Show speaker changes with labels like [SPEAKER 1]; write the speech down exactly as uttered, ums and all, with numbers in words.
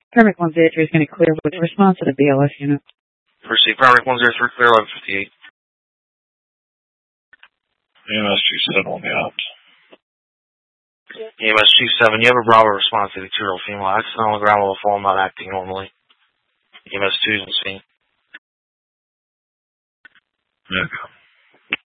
[SPEAKER 1] Permit one zero three is going to clear with response to the B L S unit.
[SPEAKER 2] Proceed. Permit one zero three, clear eleven fifty-eight.
[SPEAKER 3] E M S G seven on the ops.
[SPEAKER 2] E M S G seven, you have a Bravo response to the two-year-old female. Accident on the ground while the fall, not acting normally. E M S two is on scene.
[SPEAKER 3] Okay.